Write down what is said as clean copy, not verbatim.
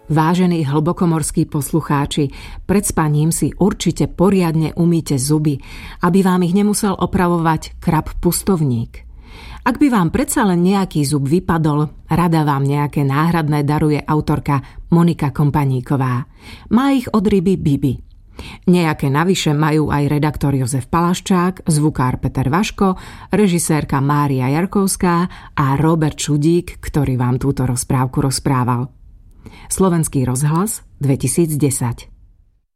Vážení hlbokomorskí poslucháči, pred spaním si určite poriadne umýte zuby, aby vám ich nemusel opravovať krab pustovník. Ak by vám predsa len nejaký zub vypadol, rada vám nejaké náhradné daruje autorka Monika Kompaníková. Má ich od ryby Bibi. Nejaké navyše majú aj redaktor Jozef Palaščák, zvukár Peter Vaško, režisérka Mária Jarkovská a Robert Čudík, ktorý vám túto rozprávku rozprával. Slovenský rozhlas 2010.